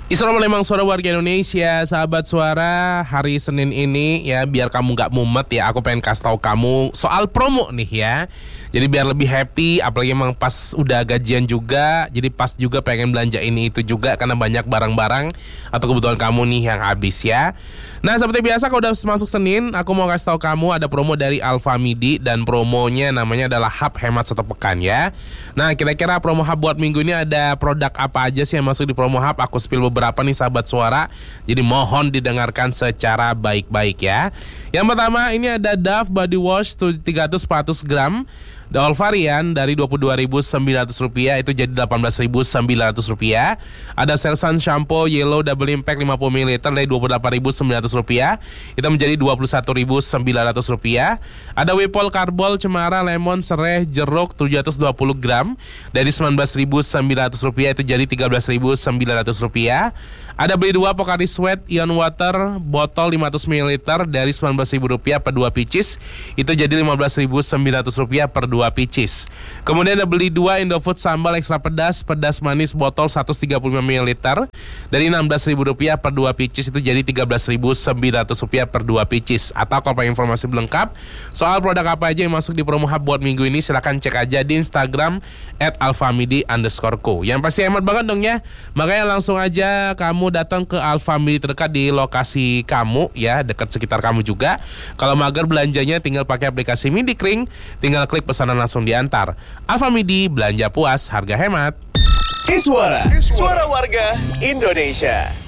Assalamualaikum memang suara warga Indonesia, sahabat suara. Hari Senin ini ya, biar kamu gak mumet ya, aku pengen kasih tahu kamu soal promo nih ya. Jadi biar lebih happy, apalagi emang pas udah gajian juga, jadi pas juga pengen belanja ini itu juga karena banyak barang-barang atau kebutuhan kamu nih yang habis ya. Nah, seperti biasa kalau udah masuk Senin, aku mau kasih tahu kamu ada promo dari Alfamidi dan promonya namanya adalah Hub Hemat 1 Pekan ya. Nah, kira-kira promo Hub buat minggu ini ada produk apa aja sih yang masuk di promo Hub? Aku spill beberapa nih sahabat suara. Jadi mohon didengarkan secara baik-baik ya. Yang pertama ini ada Dove Body Wash 300-400 gram. The all varian dari Rp22.900 itu jadi Rp18.900. Ada Selsun Shampoo Yellow Double Impact 50 ml dari Rp28.900 itu menjadi Rp21.900. Ada Wipol Karbol Cemara Lemon Sereh Jeruk 720 gram dari Rp19.900 itu jadi Rp13.900. Ada beli 2 Pocari Sweat Ion Water botol 500 ml dari Rp19.000 per 2 pieces itu jadi Rp15.900 per 2 pieces. Kemudian ada beli 2 Indofood sambal ekstra pedas manis botol 135 ml dari Rp16.000 per 2 pieces itu jadi Rp13.900 per 2 pieces. Atau kalau pengen informasi lengkap soal produk apa aja yang masuk di promo Hub buat minggu ini, silahkan cek aja di Instagram @alfamidi_co. Yang pasti hemat banget dong ya. Makanya langsung aja kamu datang ke Alfamidi terdekat di lokasi kamu ya, dekat sekitar kamu juga. Kalau mager belanjanya tinggal pakai aplikasi Midikring, tinggal klik pesanan langsung diantar. Alfamidi, belanja puas, harga hemat. Suara warga Indonesia.